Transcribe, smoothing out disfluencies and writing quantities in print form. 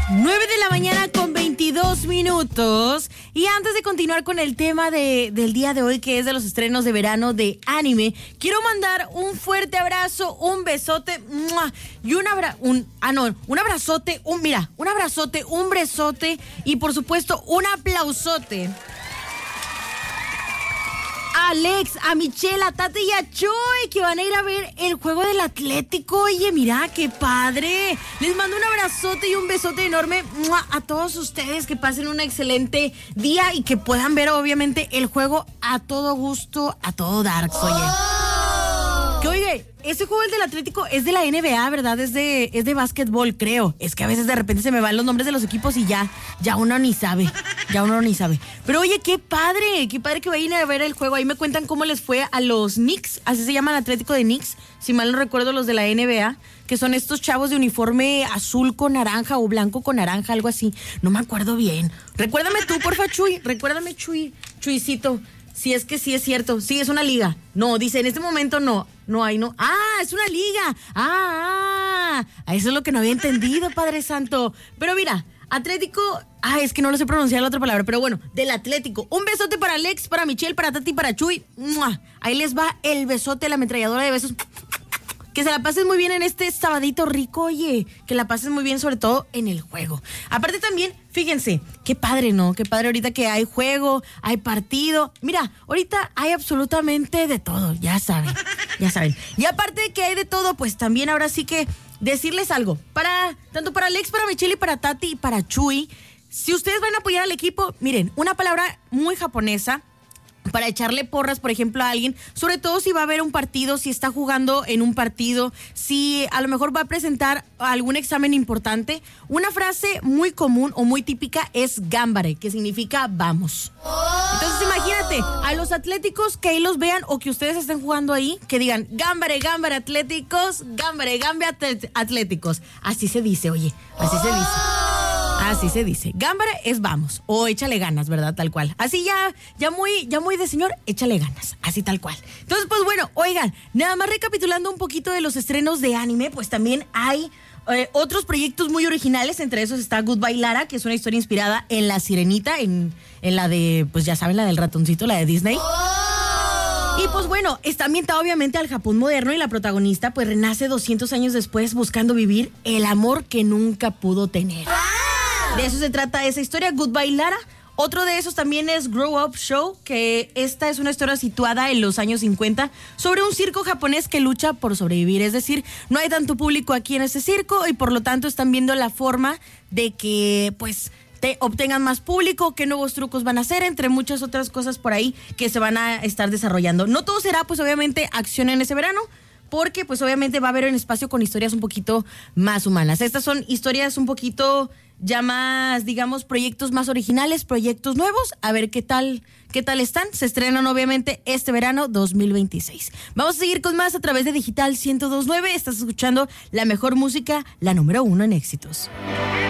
9 de la mañana con 22 minutos. Y antes de continuar con el tema del día de hoy, que es de los estrenos de verano de anime, quiero mandar un fuerte abrazo, un besote, ¡mua! Y un abrazote, un besote y por supuesto un aplausote a Alex, a Michelle, a Tati y a Chuy, que van a ir a ver el juego del Atlético. Oye, mira, qué padre. Les mando un abrazote y un besote enorme a todos ustedes. Que pasen un excelente día y que puedan ver, obviamente, el juego a todo gusto, a todo darks, oye. Que oye, ese juego el del Atlético es de la NBA, ¿verdad? Es de básquetbol, creo. Es que a veces de repente se me van los nombres de los equipos y ya uno ni sabe. Pero oye, qué padre que vayan a ver el juego. Ahí me cuentan cómo les fue a los Knicks, así se llama el Atlético de Knicks, si mal no recuerdo, los de la NBA, que son estos chavos de uniforme azul con naranja o blanco con naranja, algo así. No me acuerdo bien. Recuérdame tú, porfa, Chuy. Recuérdame, Chuycito. Si es que sí es cierto. Sí, es una liga. No, dice, en este momento no. No hay, no. ¡Ah, es una liga! Eso es lo que no había entendido, Padre Santo. Pero mira, Atlético... es que no lo sé pronunciar la otra palabra, pero bueno, del Atlético. Un besote para Alex, para Michelle, para Tati, para Chuy. ¡Mua! Ahí les va el besote, la ametralladora de besos. Que se la pasen muy bien en este sabadito rico, oye. Que la pasen muy bien, sobre todo en el juego. Aparte también, fíjense, qué padre, ¿no? Qué padre ahorita que hay juego, hay partido. Mira, ahorita hay absolutamente de todo, ya saben. Y aparte de que hay de todo, pues también ahora sí que decirles algo. Tanto para Alex, para Michelle y para Tati y para Chuy, si ustedes van a apoyar al equipo, miren, una palabra muy japonesa para echarle porras, por ejemplo, a alguien, sobre todo si va a haber un partido, si está jugando en un partido, si a lo mejor va a presentar algún examen importante. Una frase muy común o muy típica es gambare, que significa vamos. Entonces imagínate, a los atléticos que ahí los vean o que ustedes estén jugando ahí, que digan gambare atléticos, gambare atléticos. Así se dice, oye, Así se dice. Gámbara es vamos. O échale ganas, ¿verdad? Tal cual. Así ya muy de señor, échale ganas. Así tal cual. Entonces, pues bueno, oigan, nada más recapitulando un poquito de los estrenos de anime, pues también hay otros proyectos muy originales. Entre esos está Goodbye Lara, que es una historia inspirada en La Sirenita, en la de, pues ya saben, la del ratoncito, la de Disney. Y pues bueno, está ambientado obviamente al Japón moderno y la protagonista pues renace 200 años después buscando vivir el amor que nunca pudo tener. De eso se trata esa historia, Goodbye Lara. Otro de esos también es Grow Up Show, que esta es una historia situada en los años 50 sobre un circo japonés que lucha por sobrevivir. Es decir, no hay tanto público aquí en ese circo y por lo tanto están viendo la forma de que pues te obtengan más público, qué nuevos trucos van a hacer, entre muchas otras cosas por ahí que se van a estar desarrollando. No todo será pues obviamente acción en ese verano, porque pues obviamente va a haber un espacio con historias un poquito más humanas. Estas son historias un poquito ya más, digamos, proyectos más originales, proyectos nuevos, a ver qué tal están. Se estrenan obviamente este verano 2026. Vamos a seguir con más a través de Digital 102.9. Estás escuchando la mejor música, la número 1 en éxitos.